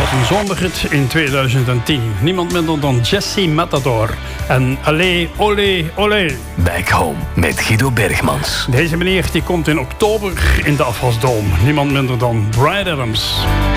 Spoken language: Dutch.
was een zomerhit in 2010. Niemand minder dan Jesse Matador. En Allez, olé, olé. Back Home met Guido Bergmans. Deze meneer die komt in oktober in de Afwasdome. Niemand minder dan Bryan Adams.